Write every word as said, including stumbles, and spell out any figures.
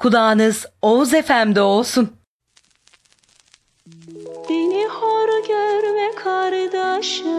Kulağınız Oğuz F M'de olsun. Beni hor görme kardeşim,